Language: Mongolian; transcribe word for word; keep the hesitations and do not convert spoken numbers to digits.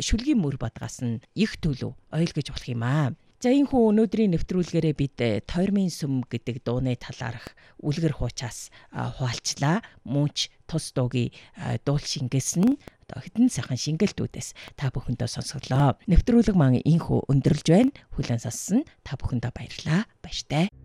шүлгийн мөр бодгаас нь их төлөв ойлгож болох юм аа. За энэ хүн өнөөдрийн нэвтрүүлгээрээ бид Тойрмын сүм гэдэг дууны талаарх үлгэр хуучаас хуваалцлаа. Мөнч тус дуугийн дуул шингээсэн одоо хэдэн сайхан шингэлтүүдээс та бүхэндээ сонсголоо. Нэвтрүүлэг маань энхүү өндөрлж байна. Хүлээн сонссон та бүхэндээ баярлалаа. Баяртай.